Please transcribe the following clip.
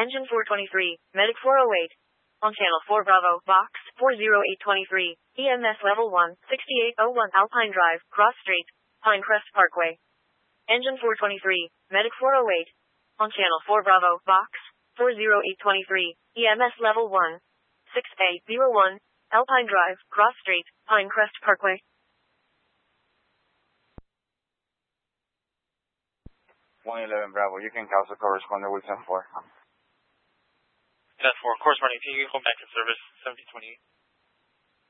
Engine 423, Medic 408. On Channel 4 Bravo, Box 40823, EMS Level 1, 6801 Alpine Drive, Cross Street, Pinecrest Parkway. Engine 423, Medic 408. On Channel 4 Bravo, Box 40823, EMS Level 1, 6801 Alpine Drive, Cross Street, Pinecrest Parkway. 111 Bravo, you can cancel correspondent with 10-4. 10-4, corresponding to you, home back in service, 7028.